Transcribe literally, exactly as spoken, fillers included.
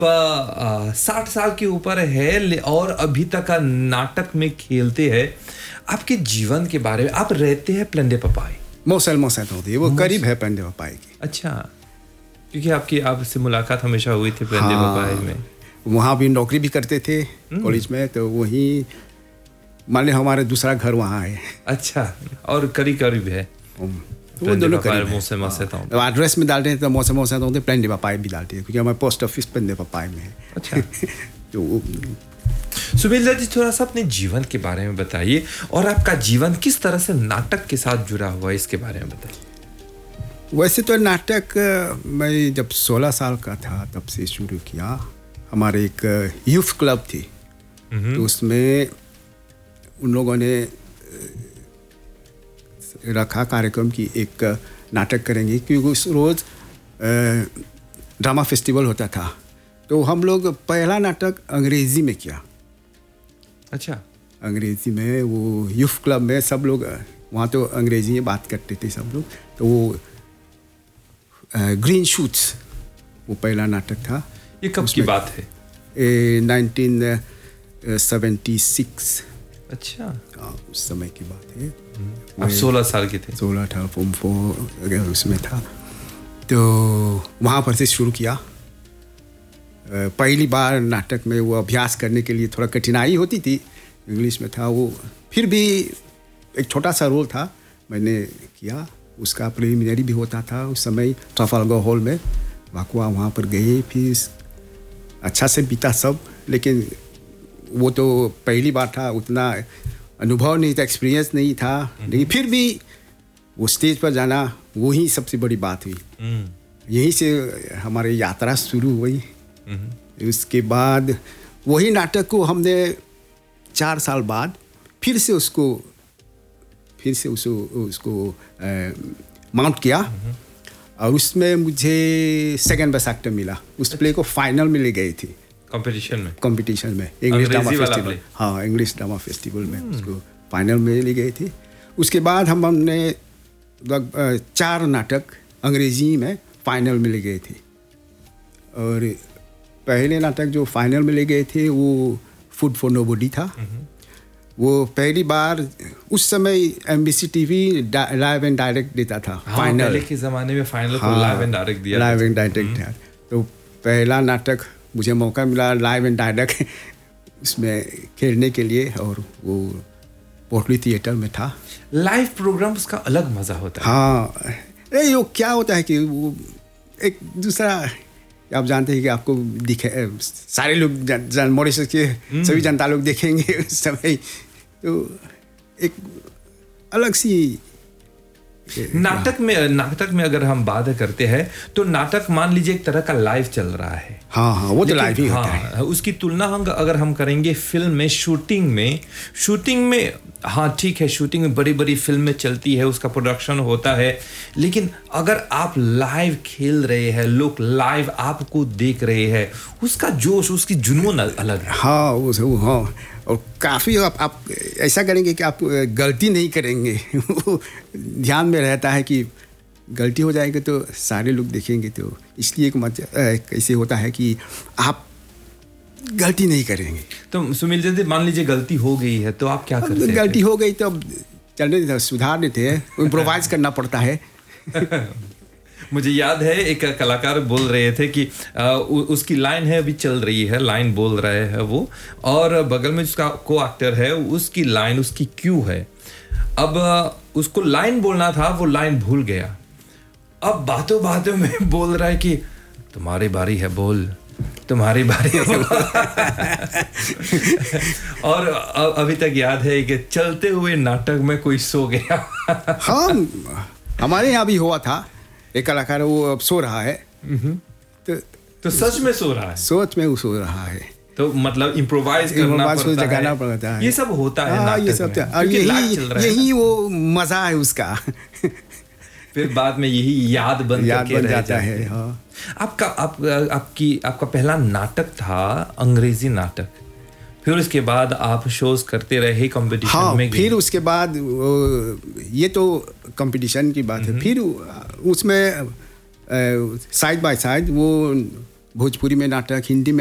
साठ साल के ऊपर है और अभी तक नाटक में खेलते हैं। आपके जीवन के बारे में, आप रहते हैं प्लेंडे पपाई? मोसेल मोसेल होती है, वो करीब है प्लेंडे पपाई की। अच्छा, क्योंकि आपकी आपसे मुलाकात हमेशा हुई थी प्लेंडे हाँ, पपाई में। वहाँ भी नौकरी भी करते थे कॉलेज में, तो वहीं मान ली हमारा दूसरा घर वहाँ है। अच्छा, और करीब करीब है वो दोनों करीब है। मोसे मोसे था एड्रेस में डालते हैं तो मोसे मोसे होते हैं, प्लेंडे पपाई भी डालते हैं क्योंकि हमारे पोस्ट ऑफिस प्लेंडे पपाई में है। अच्छा तो सुबेल जी, थोड़ा सा अपने जीवन के बारे में बताइए और आपका जीवन किस तरह से नाटक के साथ जुड़ा हुआ है, इसके बारे में बताइए। वैसे तो नाटक मैं जब सोलह साल का था तब से शुरू किया। हमारे एक यूथ क्लब थी, तो उसमें उन लोगों ने रखा कार्यक्रम की एक नाटक करेंगे क्योंकि उस रोज़ ड्रामा फेस्टिवल होता था। तो हम लोग पहला नाटक अंग्रेज़ी में किया। अच्छा, अंग्रेज़ी में वो यूथ क्लब में सब लोग वहाँ तो अंग्रेज़ी में बात करते थे सब लोग। तो वो ग्रीन शूट्स वो पहला नाटक था। ये कब की बात है? Nineteen seventy six. अच्छा, हाँ, उस समय की बात है। आप सोलह साल के थे? सोलह था, फॉर्म फोर अगर उसमें था। तो वहाँ पर से शुरू किया। पहली बार नाटक में वो अभ्यास करने के लिए थोड़ा कठिनाई होती थी, इंग्लिश में था वो, फिर भी एक छोटा सा रोल था, मैंने किया। उसका प्रीलिमिनरी भी होता था उस समय ट्राफालगर हॉल में, वाकुआ वहाँ पर गए, फिर अच्छा से बीता सब। लेकिन वो तो पहली बार था, उतना अनुभव नहीं था, एक्सपीरियंस नहीं था, लेकिन फिर भी वो स्टेज पर जाना वही सबसे बड़ी बात हुई। यहीं से हमारी यात्रा शुरू हुई। उसके बाद वही नाटक को हमने चार साल बाद फिर से उसको फिर से उसको उसको माउंट किया और उसमें मुझे सेकंड बेस्ट एक्टर मिला। उस प्ले को फाइनल में ले गई थी कंपटीशन में कंपटीशन में इंग्लिश ड्रामा फेस्टिवल। हाँ, इंग्लिश ड्रामा फेस्टिवल में उसको फाइनल में ले गई थी। उसके बाद हम हमने लगभग चार नाटक अंग्रेजी में फाइनल में ले गए थे। और पहले नाटक जो फाइनल में ले गए थे वो फूड फॉर नोबडी था। वो पहली बार उस समय MBC TV live and direct देता था। हाँ, फाइनल पहले के ज़माने में फाइनल को लाइव एंड डायरेक्ट दिया लाइव एंड डायरेक्ट था। तो पहला नाटक मुझे मौका मिला लाइव एंड डायरेक्ट उसमें खेलने के लिए, और वो पोर्टली थिएटर में था। लाइव प्रोग्राम्स का अलग मज़ा होता है। हाँ, अरे वो क्या होता है कि वो एक दूसरा, आप जानते हैं कि आपको दिखे सारे लोग मॉरिशस के सभी जनता लोग देखेंगे उस समय, तो एक अलग सी नाटक में नाटक में अगर हम बात करते हैं तो नाटक मान लीजिए एक तरह का लाइव चल रहा है। हाँ हाँ, वो तो लाइव ही होता हाँ, है। उसकी तुलना हम अगर हम करेंगे फिल्म में, शूटिंग में शूटिंग में हाँ ठीक है, शूटिंग में बड़ी बड़ी फिल्में चलती है, उसका प्रोडक्शन होता है, लेकिन अगर आप लाइव खेल रहे हैं, लोग लाइव आपको देख रहे हैं, उसका जोश, उसकी जुनून अलग है। हाँ वो हाँ, और काफ़ी आप, आप ऐसा करेंगे कि आप गलती नहीं करेंगे ध्यान में रहता है कि गलती हो जाएगी तो सारे लोग देखेंगे, तो इसलिए एक मत कैसे होता है कि आप गलती नहीं करेंगे। तो सुनील जी, मान लीजिए गलती हो गई है तो आप क्या करते हैं? गलती हो गई तो अब चलने देते, सुधार देते हैं, इम्प्रोवाइज करना पड़ता है। मुझे याद है एक कलाकार बोल रहे थे कि आ, उ, उसकी लाइन है, अभी चल रही है, लाइन बोल रहे हैं वो, और बगल में जिसका को एक्टर है उसकी लाइन, उसकी क्यू है। अब उसको लाइन बोलना था, वो लाइन भूल गया। अब बातों बातों में बोल रहा है कि तुम्हारी बारी है, बोल तुम्हारी बारी है बोल। और अभी तक याद है कि चलते हुए नाटक में कोई सो गया। हाँ, हमारे यहाँ भी हुआ था, एक कलाकार वो अब सो रहा है, तो तो सच में सो रहा है, सोच में वो सो रहा है, तो मतलब इम्प्रोवाइज करना पड़ता है, जगाना पड़ता है, ये सब होता है नाटक ये सब में, और यही यही वो मजा है उसका। फिर बाद में यही याद बन याद करके बन रह जाता है। हाँ, आपका आप आपकी आपका पहला नाटक था अंग्रेजी नाटक, फिर उसके बाद आप शोज करते रहे कंपटीशन हाँ, में। फिर उसके बाद ये तो कंपटीशन की बात है, फिर उसमें साइड बाय साइड वो भोजपुरी में नाटक, हिंदी में